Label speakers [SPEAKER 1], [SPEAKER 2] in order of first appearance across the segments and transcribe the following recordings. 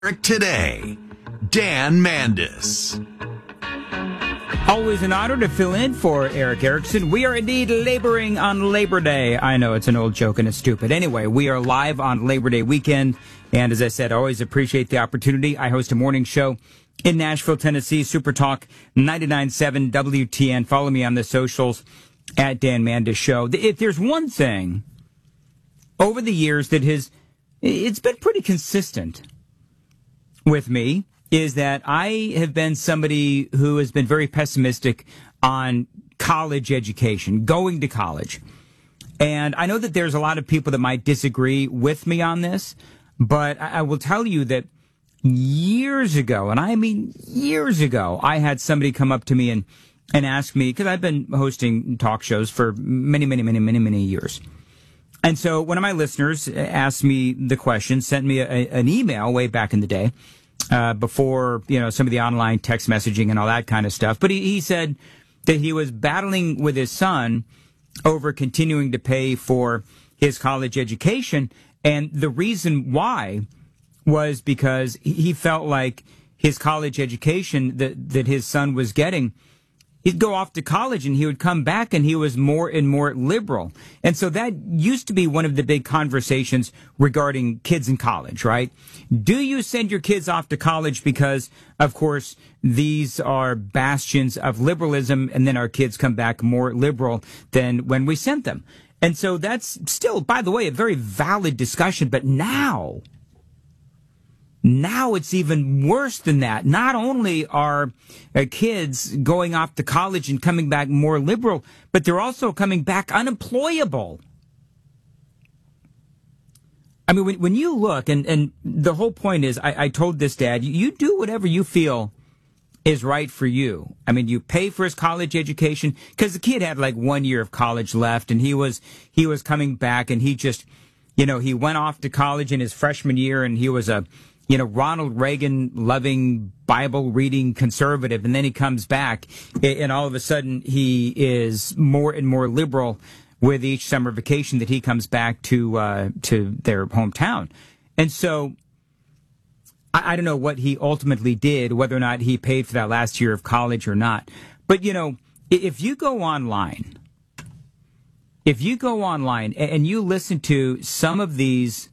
[SPEAKER 1] Today, Dan Mandis.
[SPEAKER 2] Always an honor to fill in for Eric Erickson. We are indeed laboring on Labor Day. I know it's an old joke and it's stupid. Anyway, we are live on Labor Day weekend. And as I said, I always appreciate the opportunity. I host a morning show in Nashville, Tennessee, Super Talk 99.7 WTN. Follow me on the socials at Dan Mandis Show. If there's one thing over the years that it's been pretty consistent with me, is that I have been somebody who has been very pessimistic on college education, going to college. And I know that there's a lot of people that might disagree with me on this, but I will tell you that years ago, and I mean years ago, I had somebody come up to me and ask me, because I've been hosting talk shows for many years. And so one of my listeners asked me the question, sent me an email way back in the day, before, some of the online text messaging and all that kind of stuff. But he said that he was battling with his son over continuing to pay for his college education. And the reason why was because he felt like his college education that his son was getting, he'd go off to college and he would come back and he was more and more liberal. And so that used to be one of the big conversations regarding kids in college, right? Do you send your kids off to college because, of course, these are bastions of liberalism, and then our kids come back more liberal than when we sent them? And so that's still, by the way, a very valid discussion. But now it's even worse than that. Not only are kids going off to college and coming back more liberal, but they're also coming back unemployable. I mean, when you look, and the whole point is, I told this dad, you do whatever you feel is right for you. I mean, you pay for his college education, because the kid had like 1 year of college left, and he was coming back, and he just, he went off to college in his freshman year, and he was a Ronald Reagan loving, Bible reading conservative. And then he comes back and all of a sudden he is more and more liberal with each summer vacation that he comes back to their hometown. And so I don't know what he ultimately did, whether or not he paid for that last year of college or not. But, if you go online and you listen to some of these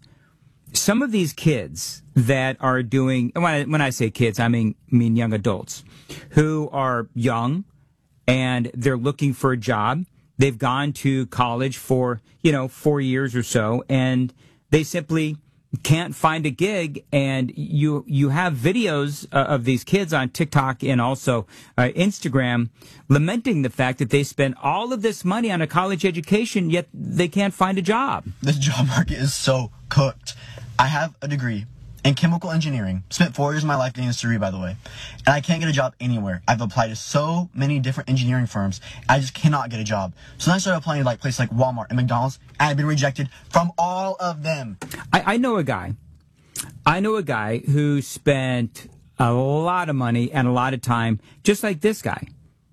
[SPEAKER 2] kids that are doing, when I say kids, I mean young adults who are young and they're looking for a job. They've gone to college for, 4 years or so, and they simply can't find a gig. And you have videos of these kids on TikTok and also Instagram lamenting the fact that they spent all of this money on a college education, yet they can't find a job.
[SPEAKER 3] The job market is so cooked. I have a degree in chemical engineering. Spent 4 years of my life getting this degree, by the way. And I can't get a job anywhere. I've applied to so many different engineering firms. I just cannot get a job. So then I started applying to places like Walmart and McDonald's, and I've been rejected from all of them.
[SPEAKER 2] I know a guy who spent a lot of money and a lot of time, just like this guy,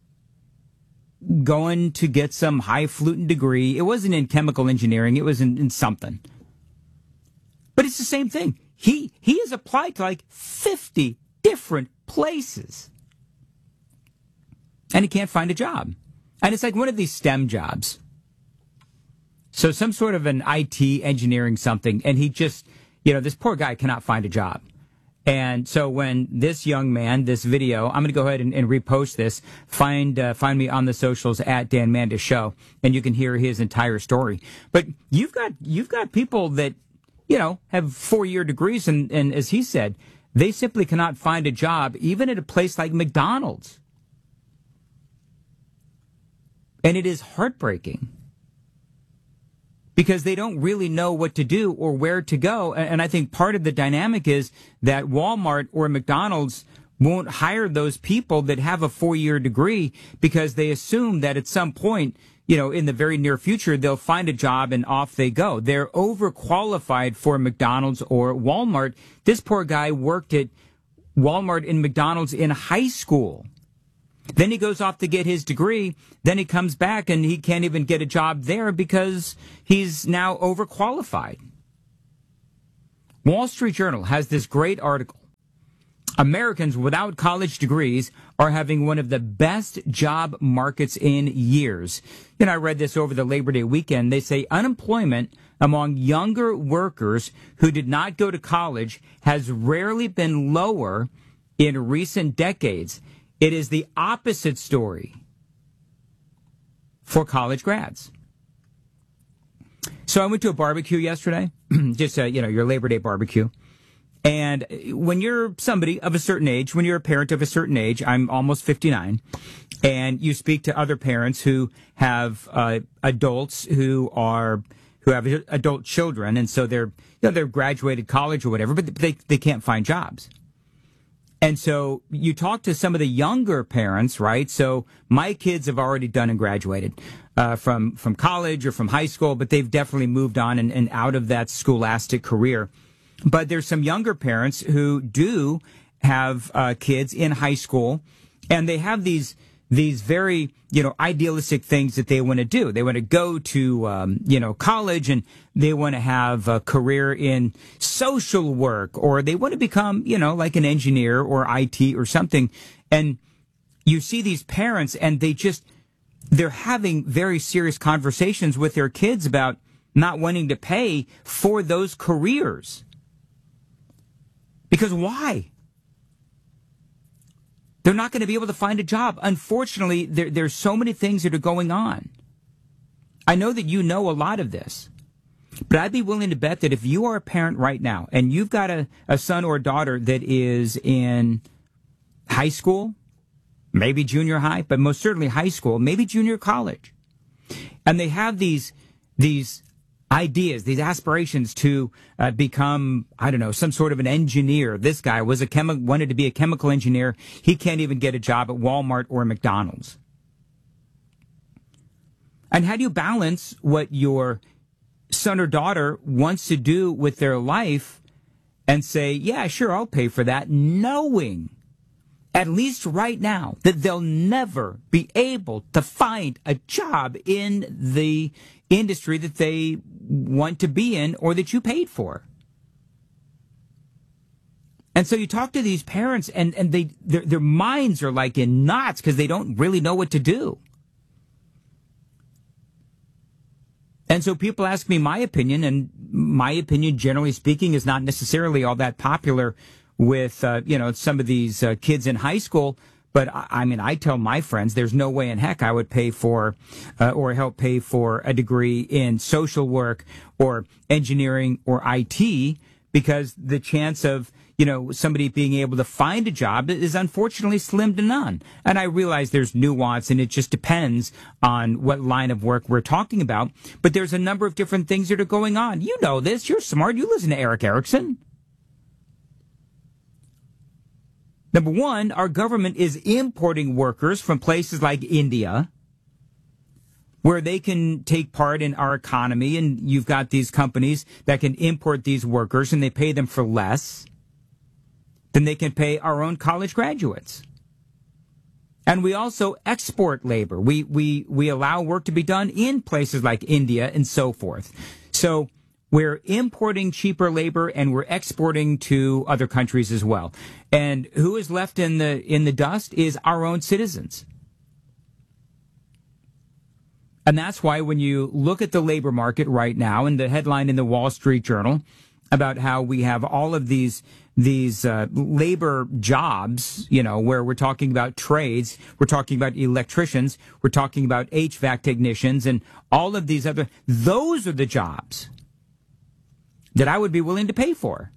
[SPEAKER 2] going to get some highfalutin degree. It wasn't in chemical engineering. It was in something. But it's the same thing. He has applied to like 50 different places, and he can't find a job. And it's like one of these STEM jobs. So some sort of an IT engineering something, and he just, this poor guy cannot find a job. And so when this young man, this video, I'm going to go ahead and repost this. Find me on the socials at Dan Mandis Show, and you can hear his entire story. But you've got people that, have 4-year degrees, and as he said, they simply cannot find a job, even at a place like McDonald's. And it is heartbreaking, because they don't really know what to do or where to go. And I think part of the dynamic is that Walmart or McDonald's won't hire those people that have a 4-year degree, because they assume that at some point, in the very near future, they'll find a job and off they go. They're overqualified for McDonald's or Walmart. This poor guy worked at Walmart and McDonald's in high school. Then he goes off to get his degree. Then he comes back and he can't even get a job there because he's now overqualified. Wall Street Journal has this great article Americans without college degrees are having one of the best job markets in years. You know, I read this over the Labor Day weekend. They say unemployment among younger workers who did not go to college has rarely been lower in recent decades. It is the opposite story for college grads. So I went to a barbecue yesterday, just, your Labor Day barbecue. And when you're somebody of a certain age, when you're a parent of a certain age, I'm almost 59, and you speak to other parents who have adults who have adult children, and so they're graduated college or whatever, but they can't find jobs. And so you talk to some of the younger parents, right? So my kids have already done and graduated from college or from high school, but they've definitely moved on and out of that scholastic career. But there's some younger parents who do have kids in high school, and they have these very, idealistic things that they want to do. They want to go to, college, and they want to have a career in social work, or they want to become, like an engineer or IT or something. And you see these parents, and they're having very serious conversations with their kids about not wanting to pay for those careers. Because why? They're not going to be able to find a job. Unfortunately, there's so many things that are going on. I know that you know a lot of this, but I'd be willing to bet that if you are a parent right now and you've got a son or a daughter that is in high school, maybe junior high, but most certainly high school, maybe junior college, and they have these ideas, these aspirations to become, some sort of an engineer. This guy wanted to be a chemical engineer. He can't even get a job at Walmart or McDonald's. And how do you balance what your son or daughter wants to do with their life and say, yeah, sure, I'll pay for that, knowing, at least right now, that they'll never be able to find a job in the industry that they want to be in or that you paid for. And so you talk to these parents, and their minds are like in knots because they don't really know what to do. And so people ask me my opinion, and my opinion, generally speaking, is not necessarily all that popular with, some of these kids in high school. But I tell my friends there's no way in heck I would pay for or help pay for a degree in social work or engineering or IT, because the chance of, somebody being able to find a job is unfortunately slim to none. And I realize there's nuance, and it just depends on what line of work we're talking about. But there's a number of different things that are going on. You know this. You're smart. You listen to Eric Erickson. Number one, our government is importing workers from places like India, where they can take part in our economy, and you've got these companies that can import these workers, and they pay them for less than they can pay our own college graduates. And we also export labor. We allow work to be done in places like India and so forth. So we're importing cheaper labor, and we're exporting to other countries as well. And who is left in the dust is our own citizens. And that's why when you look at the labor market right now, and the headline in the Wall Street Journal about how we have all of these labor jobs, where we're talking about trades, we're talking about electricians, we're talking about HVAC technicians, and all of these those are the jobs that I would be willing to pay for.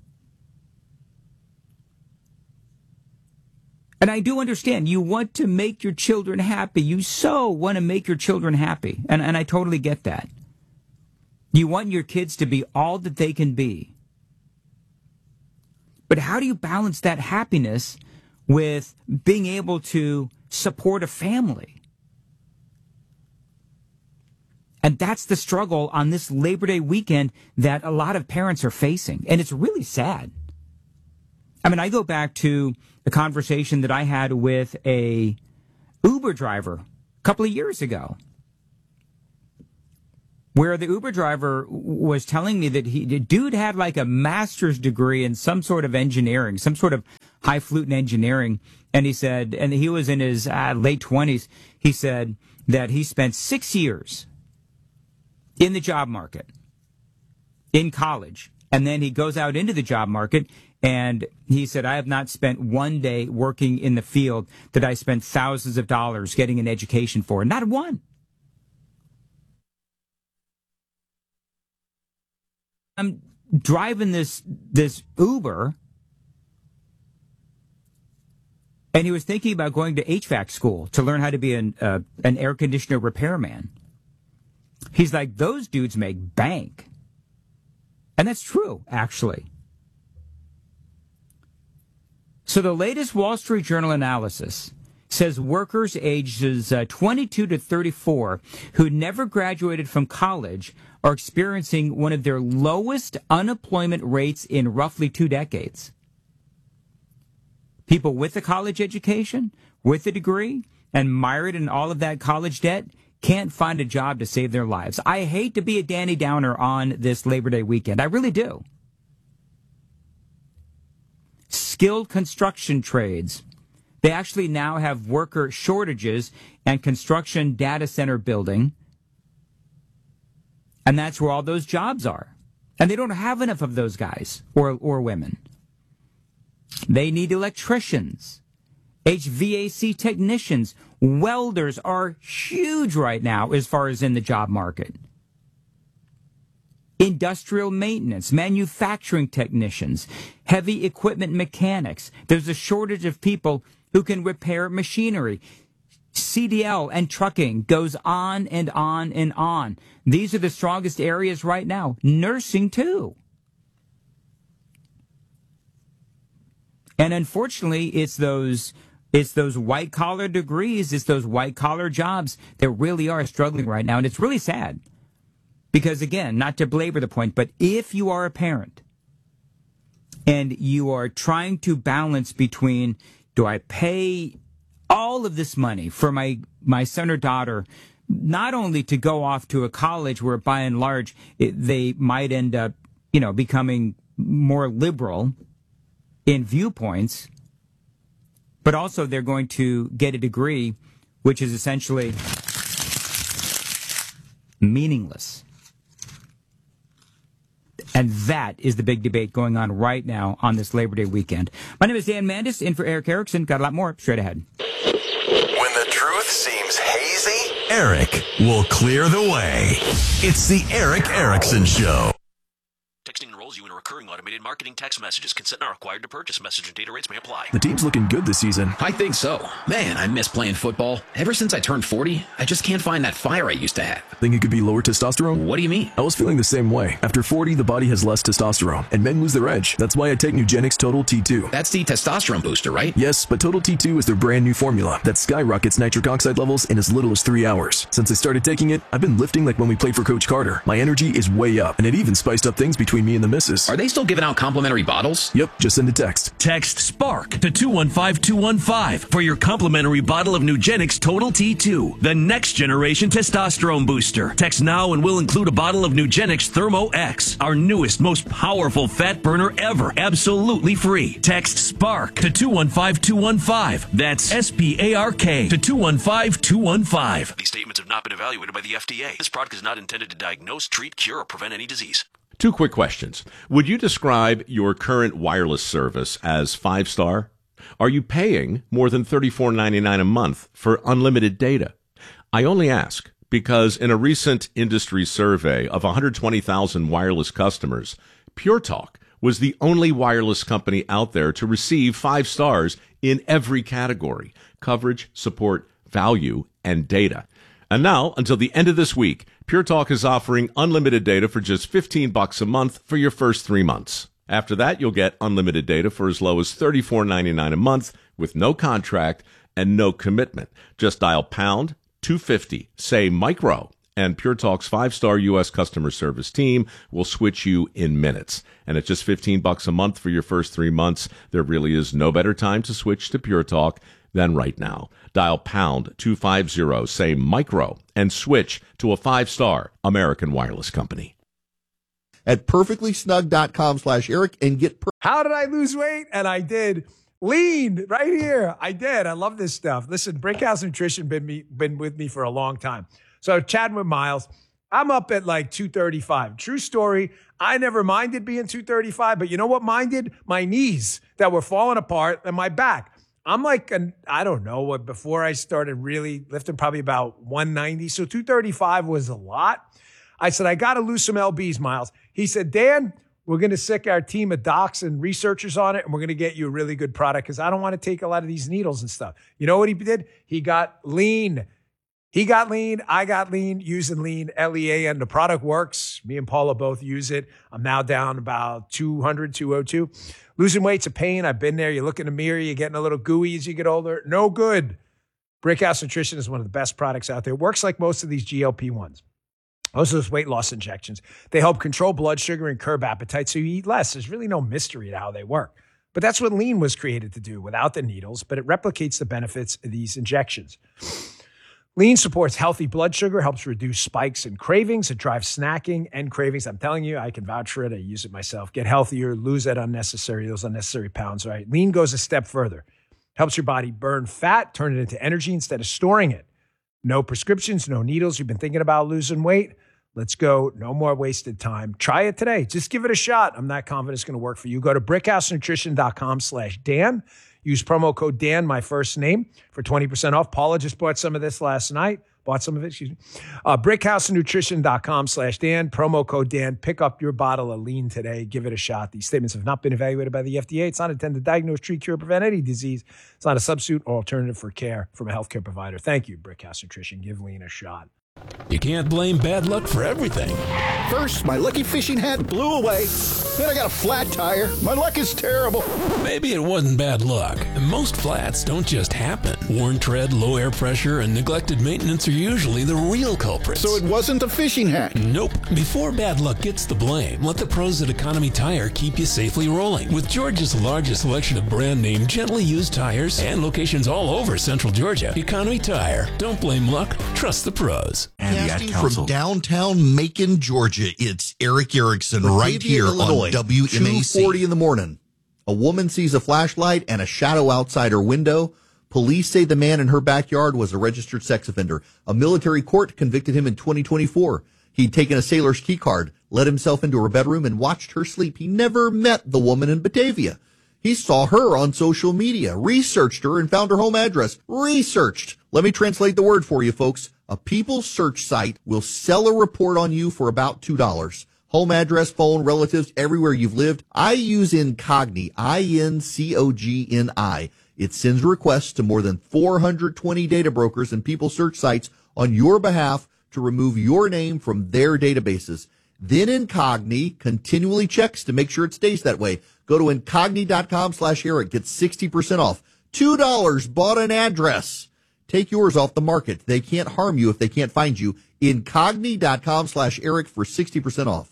[SPEAKER 2] And I do understand you want to make your children happy. You so want to make your children happy. And I totally get that. You want your kids to be all that they can be. But how do you balance that happiness with being able to support a family? And that's the struggle on this Labor Day weekend that a lot of parents are facing. And it's really sad. I go back to a conversation that I had with a Uber driver a couple of years ago, where the Uber driver was telling me that the dude had like a master's degree in some sort of engineering, some sort of highfalutin engineering. And he said, and he was in his late 20s, he said that he spent 6 years in the job market, in college, and then he goes out into the job market, and he said, I have not spent one day working in the field that I spent thousands of dollars getting an education for. Not one. I'm driving this Uber, and he was thinking about going to HVAC school to learn how to be an air conditioner repairman. He's like, those dudes make bank. And that's true, actually. So the latest Wall Street Journal analysis says workers ages 22 to 34 who never graduated from college are experiencing one of their lowest unemployment rates in roughly 2 decades. People with a college education, with a degree, and mired in all of that college debt can't find a job to save their lives. I hate to be a Danny Downer on this Labor Day weekend. I really do. Skilled construction trades. They actually now have worker shortages and construction data center building. And that's where all those jobs are. And they don't have enough of those guys or women. They need electricians, HVAC technicians. Welders are huge right now as far as in the job market. Industrial maintenance, manufacturing technicians, heavy equipment mechanics. There's a shortage of people who can repair machinery. CDL and trucking goes on and on and on. These are the strongest areas right now. Nursing, too. And unfortunately, it's those white-collar degrees, it's those white-collar jobs that really are struggling right now. And it's really sad. Because, again, not to belabor the point, but if you are a parent and you are trying to balance between, do I pay all of this money for my son or daughter, not only to go off to a college where, by and large, they might end up, becoming more liberal in viewpoints, but also they're going to get a degree which is essentially meaningless. And that is the big debate going on right now on this Labor Day weekend. My name is Dan Mandis, in for Eric Erickson. Got a lot more straight ahead.
[SPEAKER 1] When the truth seems hazy, Eric will clear the way. It's the Eric Erickson Show.
[SPEAKER 4] Texting enrolls you in a recurring automated marketing text messages. Consent not required to purchase. Message and data rates may apply.
[SPEAKER 5] The team's looking good this season.
[SPEAKER 6] I think so. Man, I miss playing football. Ever since I turned 40, I just can't find that fire I used to have.
[SPEAKER 5] Think it could be lower testosterone?
[SPEAKER 6] What do you mean?
[SPEAKER 5] I was feeling the same way. After 40, the body has less testosterone, and men lose their edge. That's why I take Nugenix Total T2.
[SPEAKER 6] That's the testosterone booster, right?
[SPEAKER 5] Yes, but Total T2 is their brand new formula that skyrockets nitric oxide levels in as little as 3 hours. Since I started taking it, I've been lifting like when we played for Coach Carter. My energy is way up, and it even spiced up things between me and the missus.
[SPEAKER 6] Are they still giving out complimentary bottles?
[SPEAKER 5] Yep, just send a text.
[SPEAKER 1] Text SPARK to 215215 for your complimentary bottle of Nugenix Total T2, the next generation testosterone booster. Text now and we'll include a bottle of Nugenix Thermo X, our newest, most powerful fat burner ever, absolutely free. Text SPARK to 215215. That's SPARK to 215215.
[SPEAKER 4] These statements have not been evaluated by the FDA. This product is not intended to diagnose, treat, cure, or prevent any disease.
[SPEAKER 7] 2 quick questions. Would you describe your current wireless service as 5-star? Are you paying more than $34.99 a month for unlimited data? I only ask because in a recent industry survey of 120,000 wireless customers, Pure Talk was the only wireless company out there to receive 5 stars in every category: coverage, support, value, and data. And now, until the end of this week, Pure Talk is offering unlimited data for just $15 a month for your first 3 months. After that, you'll get unlimited data for as low as $34.99 a month with no contract and no commitment. Just dial pound 250, say micro, and Pure Talk's 5-star U.S. customer service team will switch you in minutes. And at just $15 a month for your first 3 months, there really is no better time to switch to Pure Talk than right now. Dial pound 250, say micro, and switch to a 5-star American wireless company.
[SPEAKER 8] At perfectlysnug.com/Eric and get
[SPEAKER 9] How did I lose weight? And I did.
[SPEAKER 8] Lean right here. I did. I love this stuff. Listen, Brickhouse Nutrition been with me for a long time. So chatting with Miles, I'm up at like 235. True story. I never minded being 235, but you know what minded? My knees that were falling apart and my back. I'm like, I don't know what, before I started really lifting, probably about 190. So 235 was a lot. I said, I got to lose some LBs, Miles. He said, Dan, we're going to sick our team of docs and researchers on it, and we're going to get you a really good product because I don't want to take a lot of these needles and stuff. You know what he did? He got lean. He got lean. I got lean using lean, LEA, and the product works. Me and Paula both use it. I'm now down about 200, 202. Losing weight's a pain. I've been there. You look in the mirror, you're getting a little gooey as you get older. No good. Brickhouse Nutrition is one of the best products out there. It works like most of these GLP-1s. Most of those weight loss injections, they help control blood sugar and curb appetite so you eat less. There's really no mystery to how they work. But that's what lean was created to do without the needles, but it replicates the benefits of these injections. Lean supports healthy blood sugar, helps reduce spikes and cravings. It drives snacking and cravings. I'm telling you, I can vouch for it. I use it myself. Get healthier, lose those unnecessary pounds, right? Lean goes a step further. Helps your body burn fat, turn it into energy instead of storing it. No prescriptions, no needles. You've been thinking about losing weight? Let's go. No more wasted time. Try it today. Just give it a shot. I'm not confident it's going to work for you. Go to brickhousenutrition.com/Dan. Use promo code Dan, my first name, for 20% off. Paula just bought some of this last night. Brickhousenutrition.com/Dan. Promo code Dan. Pick up your bottle of lean today. Give it a shot. These statements have not been evaluated by the FDA. It's not intended to diagnose, treat, cure, prevent any disease. It's not a substitute or alternative for care from a healthcare provider. Thank you, Brickhouse Nutrition. Give lean a shot.
[SPEAKER 9] You can't blame bad luck for everything.
[SPEAKER 10] First, my lucky fishing hat blew away. Then I got a flat tire. My luck is terrible.
[SPEAKER 9] Maybe it wasn't bad luck. Most flats don't just happen. Worn tread, low air pressure, and neglected maintenance are usually the real culprits.
[SPEAKER 10] So it wasn't a fishing hat?
[SPEAKER 9] Nope. Before bad luck gets the blame, let the pros at Economy Tire keep you safely rolling. With Georgia's largest selection of brand name, gently used tires and locations all over Central Georgia, Economy Tire. Don't blame luck. Trust the pros.
[SPEAKER 10] Casting from downtown Macon, Georgia, it's Eric Erickson right here Illinois, on WMAC. 2:40 in the morning. A woman sees a flashlight and a shadow outside her window. Police say the man in her backyard was a registered sex offender. A military court convicted him in 2024. He'd taken a sailor's key card, let himself into her bedroom, and watched her sleep. He never met the woman in Batavia. He saw her on social media, researched her, and found her home address. Researched. Let me translate the word for you, folks. A People search site will sell a report on you for about $2. Home address, phone, relatives, everywhere you've lived. I use Incogni, INCOGNI. It sends requests to more than 420 data brokers and People search sites on your behalf to remove your name from their databases. Then Incogni continually checks to make sure it stays that way. Go to Incogni.com/Eric. Get 60% off. $2 bought an address. Take yours off the market. They can't harm you if they can't find you. Incogni.com/Eric for 60% off.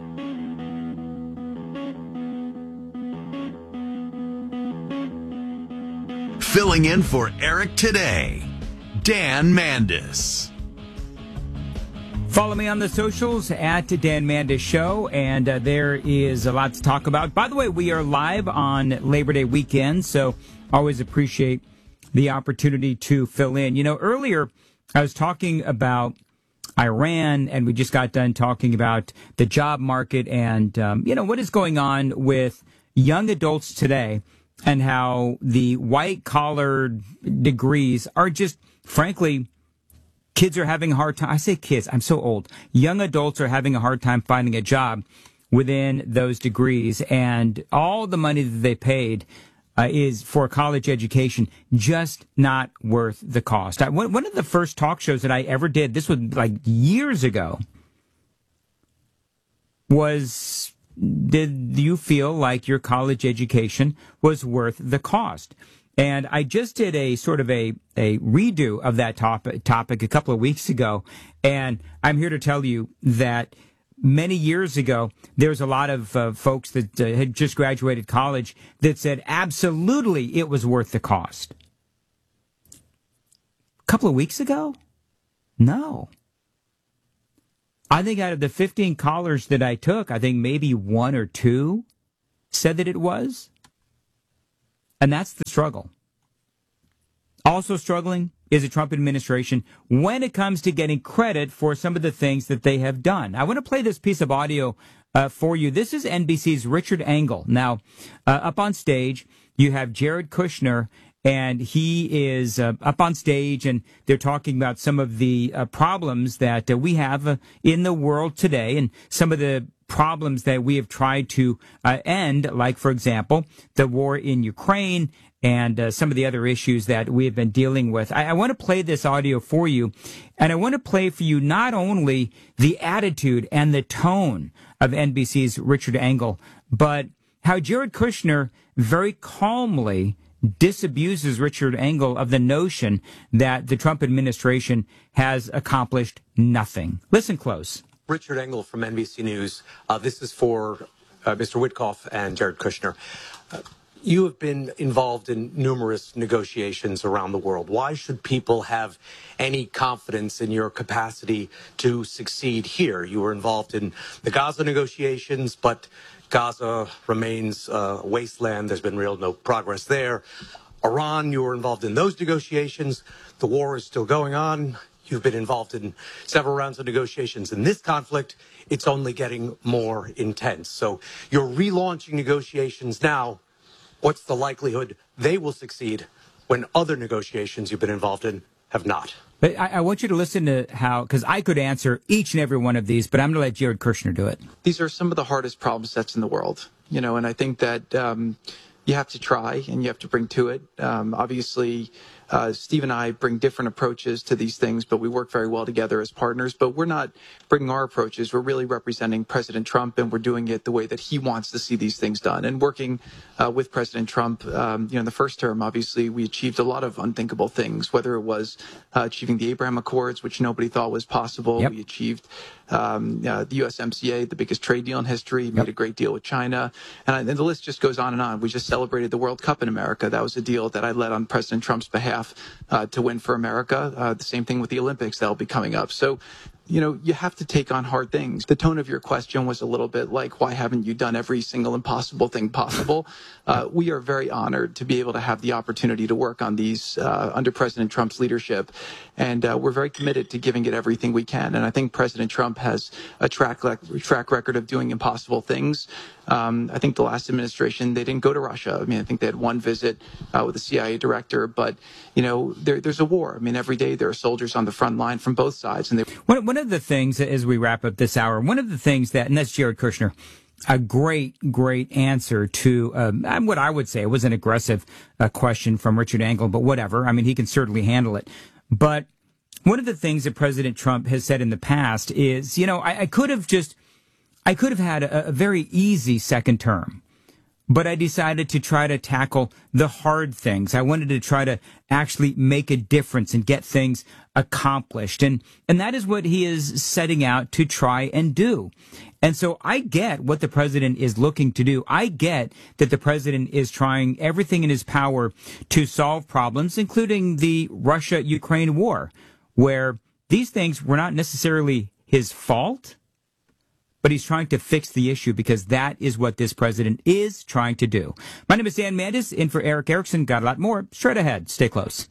[SPEAKER 11] Filling in for Eric today, Dan Mandis.
[SPEAKER 2] Follow me on the socials at Dan Mandis Show, and there is a lot to talk about. By the way, we are live on Labor Day weekend, so always appreciate the opportunity to fill in. You know, earlier I was talking about Iran, and we just got done talking about the job market and, what is going on with young adults today and how the white-collar degrees are just, frankly, kids are having a hard time. I say kids, I'm so old. Young adults are having a hard time finding a job within those degrees, and all the money that they paid is for a college education just not worth the cost. One of the first talk shows that I ever did, this was like years ago, was, did you feel like your college education was worth the cost? And I just did a sort of a redo of that topic a couple of weeks ago, and I'm here to tell you that many years ago, there was a lot of folks that had just graduated college that said absolutely it was worth the cost. A couple of weeks ago? No. I think out of the 15 callers that I took, I think maybe one or two said that it was. And that's the struggle. Also struggling is the Trump administration when it comes to getting credit for some of the things that they have done. I want to play this piece of audio for you. This is NBC's Richard Engel. Now, up on stage, you have Jared Kushner, and he is up on stage, and they're talking about some of the problems that we have in the world today, and some of the problems that we have tried to end, like, for example, the war in Ukraine and some of the other issues that we have been dealing with. I want to play this audio for you, and I want to play for you not only the attitude and the tone of NBC's Richard Engel, but how Jared Kushner very calmly disabuses Richard Engel of the notion that the Trump administration has accomplished nothing. Listen close.
[SPEAKER 12] Richard Engel from NBC News. This is for Mr. Witkoff and Jared Kushner. You have been involved in numerous negotiations around the world. Why should people have any confidence in your capacity to succeed here? You were involved in the Gaza negotiations, but Gaza remains a wasteland. There's been no progress there. Iran, you were involved in those negotiations. The war is still going on. You've been involved in several rounds of negotiations. In this conflict, it's only getting more intense. So you're relaunching negotiations now. What's the likelihood they will succeed when other negotiations you've been involved in have not?
[SPEAKER 2] But I want you to listen to how, because I could answer each and every one of these, but I'm going to let Jared Kushner do it.
[SPEAKER 13] These are some of the hardest problem sets in the world, and I think that you have to try and you have to bring to it. Obviously, Steve and I bring different approaches to these things, but we work very well together as partners. But we're not bringing our approaches. We're really representing President Trump, and we're doing it the way that he wants to see these things done. And working with President Trump, in the first term, obviously, we achieved a lot of unthinkable things, whether it was achieving the Abraham Accords, which nobody thought was possible. Yep. We achieved the USMCA, the biggest trade deal in history, made a great deal with China. And the list just goes on and on. We just celebrated the World Cup in America. That was a deal that I led on President Trump's behalf to win for America. The same thing with the Olympics that'll be coming up. So, you have to take on hard things. The tone of your question was a little bit like, why haven't you done every single impossible thing possible? We are very honored to be able to have the opportunity to work on these under President Trump's leadership. And we're very committed to giving it everything we can. And I think President Trump has a track record of doing impossible things. I think the last administration, they didn't go to Russia. I think they had one visit with the CIA director, but, there's a war. Every day there are soldiers on the front line from both sides. And
[SPEAKER 2] one of the things, as we wrap up this hour, one of the things and that's Jared Kushner, a great answer to what I would say it was an aggressive question from Richard Engel, but whatever. He can certainly handle it. But one of the things that President Trump has said in the past is, I could have had a very easy second term, but I decided to try to tackle the hard things. I wanted to try to actually make a difference and get things accomplished. And that is what he is setting out to try and do. And so I get what the president is looking to do. I get that the president is trying everything in his power to solve problems, including the Russia-Ukraine war, where these things were not necessarily his fault, but he's trying to fix the issue because that is what this president is trying to do. My name is Dan Mandis, in for Eric Erickson. Got a lot more straight ahead. Stay close.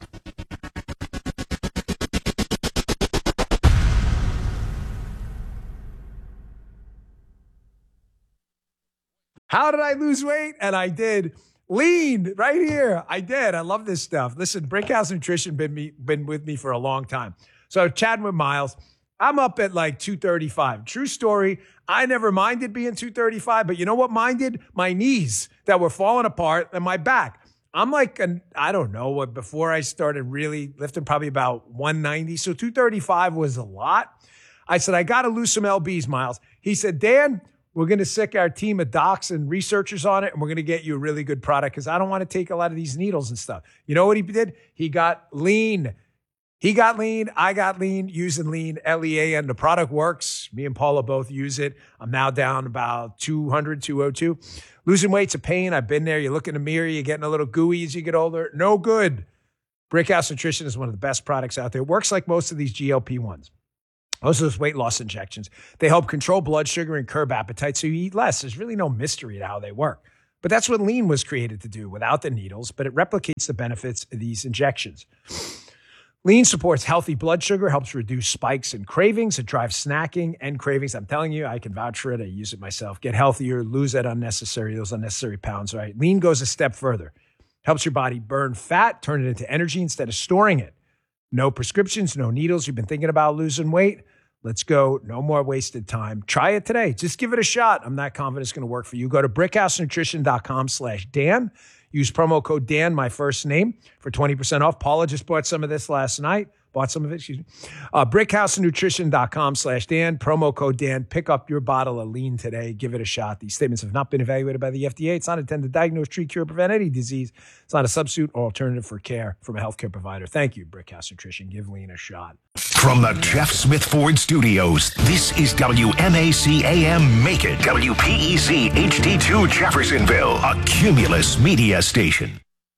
[SPEAKER 8] How did I lose weight? And I did. Lean right here. I did. I love this stuff. Listen, Brickhouse Nutrition been with me for a long time. So chatting with Miles, I'm up at like 235. True story. I never minded being 235, but you know what minded? My knees that were falling apart and my back. I'm like, I don't know, before I started really lifting, probably about 190. So 235 was a lot. I said, I got to lose some LBs, Miles. He said, Dan, we're going to sick our team of docs and researchers on it, and we're going to get you a really good product because I don't want to take a lot of these needles and stuff. You know what he did? He got lean. He got lean. I got lean, using lean, LEAN. The product works. Me and Paula both use it. I'm now down about 200, 202. Losing weight's a pain. I've been there. You look in the mirror, you're getting a little gooey as you get older. No good. Brickhouse Nutrition is one of the best products out there. It works like most of these GLP-1s. Most of those weight loss injections. They help control blood sugar and curb appetite so you eat less. There's really no mystery to how they work. But that's what lean was created to do without the needles, but it replicates the benefits of these injections. Lean supports healthy blood sugar, helps reduce spikes and cravings. It drives snacking and cravings. I'm telling you, I can vouch for it. I use it myself. Get healthier, lose those unnecessary pounds, right? Lean goes a step further. Helps your body burn fat, turn it into energy instead of storing it. No prescriptions, no needles. You've been thinking about losing weight? Let's go. No more wasted time. Try it today. Just give it a shot. I'm not confident it's going to work for you. Go to brickhousenutrition.com/Dan. Use promo code Dan, my first name, for 20% off. Paula just bought some of this last night. brickhousenutrition.com/Dan. Promo code Dan. Pick up your bottle of lean today. Give it a shot. These statements have not been evaluated by the FDA. It's not intended to diagnose, treat, cure, or prevent any disease. It's not a substitute or alternative for care from a healthcare provider. Thank you, Brickhouse Nutrition. Give lean a shot.
[SPEAKER 14] From the Jeff Smith Ford Studios, this is WMAC AM Macon, WPEC HD2 Jeffersonville, a Cumulus media station.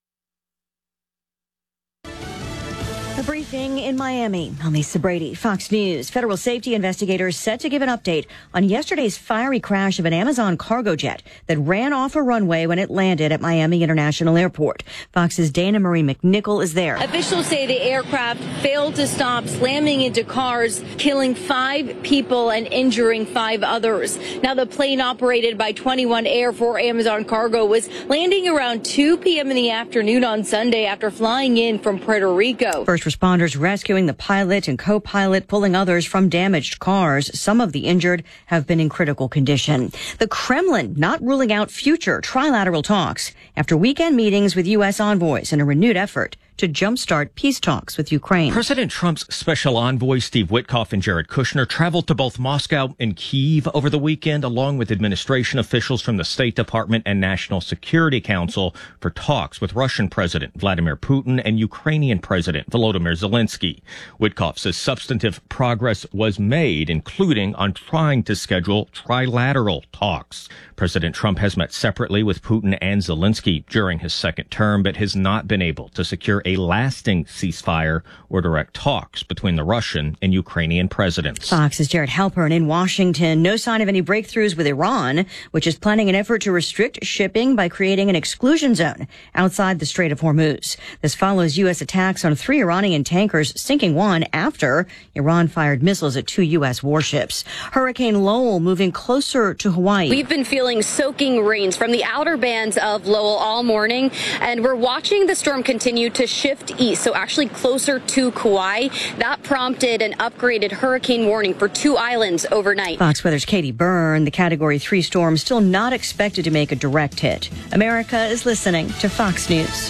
[SPEAKER 15] A briefing in Miami. I'm Lisa Brady, Fox News. Federal safety investigators set to give an update on yesterday's fiery crash of an Amazon cargo jet that ran off a runway when it landed at Miami International Airport. Fox's Dana Marie McNichol is there.
[SPEAKER 16] Officials say the aircraft failed to stop, slamming into cars, killing 5 people and injuring 5 others. Now, the plane, operated by 21 Air for Amazon Cargo, was landing around 2 p.m. in the afternoon on Sunday after flying in from Puerto Rico.
[SPEAKER 15] First responders rescuing the pilot and co-pilot, pulling others from damaged cars. Some of the injured have been in critical condition. The Kremlin not ruling out future trilateral talks after weekend meetings with U.S. envoys in a renewed effort to jumpstart peace talks with Ukraine.
[SPEAKER 17] President Trump's special envoy, Steve Witkoff, and Jared Kushner traveled to both Moscow and Kyiv over the weekend, along with administration officials from the State Department and National Security Council for talks with Russian President Vladimir Putin and Ukrainian President Volodymyr Zelensky. Witkoff says substantive progress was made, including on trying to schedule trilateral talks. President Trump has met separately with Putin and Zelensky during his second term, but has not been able to secure a lasting ceasefire or direct talks between the Russian and Ukrainian presidents.
[SPEAKER 15] Fox's Jared Halpern in Washington. No sign of any breakthroughs with Iran, which is planning an effort to restrict shipping by creating an exclusion zone outside the Strait of Hormuz. This follows U.S. attacks on 3 Iranian tankers, sinking one after Iran fired missiles at 2 U.S. warships. Hurricane Lowell moving closer to Hawaii.
[SPEAKER 16] We've been feeling soaking rains from the outer bands of Lowell all morning, and we're watching the storm continue to shift east, so actually closer to Kauai. That prompted an upgraded hurricane warning for 2 islands overnight.
[SPEAKER 15] Fox Weather's Katie Byrne. The Category 3 storm still not expected to make a direct hit. America is listening to Fox News.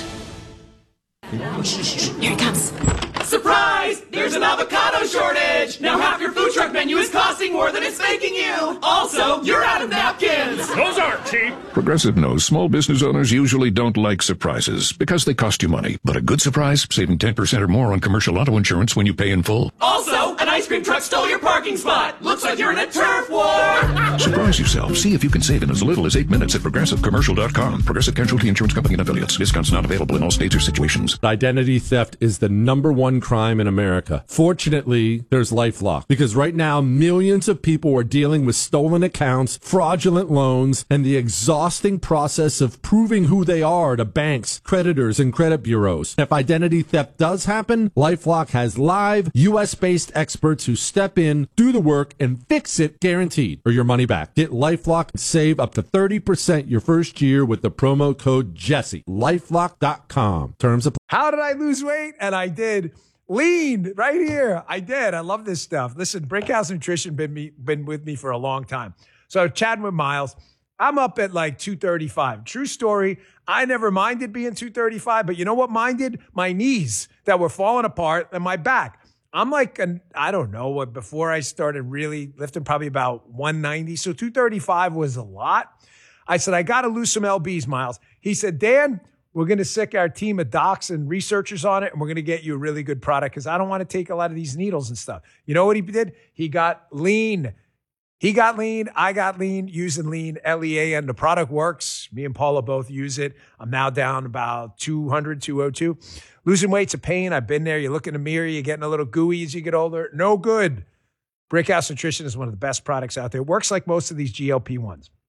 [SPEAKER 18] Here it comes. Surprise! There's an avocado shortage! Now half your food truck menu is costing more than it's making you! Also, you're out of napkins!
[SPEAKER 19] Those aren't cheap! Progressive knows small business owners usually don't like surprises because they cost you money. But a good surprise, saving 10% or more on commercial auto insurance when you pay in full.
[SPEAKER 18] Also, an ice cream truck stole your parking spot! Looks like you're in a turf war!
[SPEAKER 19] Surprise yourself. See if you can save in as little as 8 minutes at ProgressiveCommercial.com. Progressive Casualty Insurance Company and Affiliates. Discounts not available in all states or situations.
[SPEAKER 20] Identity theft is the #1 crime in America. Fortunately, there's LifeLock, because right now millions of people are dealing with stolen accounts, fraudulent loans, and the exhausting process of proving who they are to banks, creditors, and credit bureaus. If identity theft does happen, LifeLock has live US-based experts who step in, do the work, and fix it, guaranteed, or your money back. Get LifeLock and save up to 30% your first year with the promo code Jesse. LifeLock.com. Terms apply.
[SPEAKER 8] How did I lose weight? And I did. Lean right here. I did. I love this stuff. Listen, Brickhouse Nutrition been with me for a long time. So chatting with Miles, I'm up at like 235. True story. I never minded being 235, but you know what minded? My knees that were falling apart and my back. I'm like, I don't know, before I started really lifting, probably about 190. So 235 was a lot. I said, I got to lose some LBs, Miles. He said, Dan, we're going to sick our team of docs and researchers on it, and we're going to get you a really good product because I don't want to take a lot of these needles and stuff. You know what he did? He got lean. He got lean. I got lean, using lean, LEA, and the product works. Me and Paula both use it. I'm now down about 200, 202. Losing weight's a pain. I've been there. You look in the mirror, you're getting a little gooey as you get older. No good. Brickhouse Nutrition is one of the best products out there. It works like most of these GLP-1s.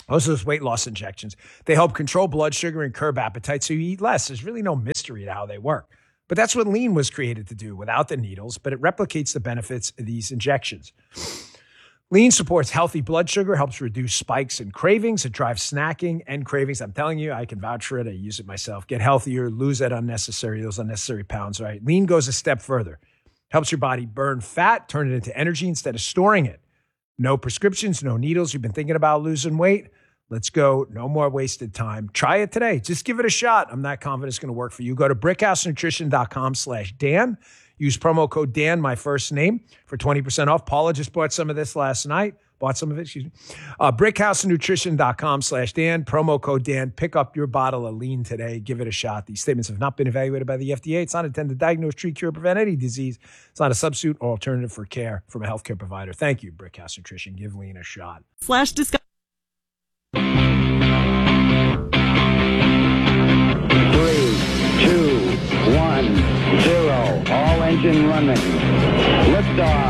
[SPEAKER 8] Those are those weight loss injections. They help control blood sugar and curb appetite, so you eat less. There's really no mystery to how they work. But that's what Lean was created to do without the needles, but it replicates the benefits of these injections. Lean supports healthy blood sugar, helps reduce spikes and cravings. It drives snacking and cravings. I'm telling you, I can vouch for it. I use it myself. Get healthier, lose those unnecessary pounds, right? Lean goes a step further. Helps your body burn fat, turn it into energy instead of storing it. No prescriptions, no needles. You've been thinking about losing weight? Let's go. No more wasted time. Try it today. Just give it a shot. I'm not confident it's going to work for you. Go to brickhousenutrition.com/Dan. Use promo code Dan, my first name, for 20% off. Paula just bought some of this last night. Brickhousenutrition.com/Dan. Promo code Dan. Pick up your bottle of Lean today. Give it a shot. These statements have not been evaluated by the FDA. It's not intended to diagnose, treat, cure, or prevent any disease. It's not a substitute or alternative for care from a healthcare provider. Thank you, Brickhouse Nutrition. Give Lean a shot.
[SPEAKER 21] /discuss.
[SPEAKER 22] 3, 2, 1, 0. All engine running. Liftoff.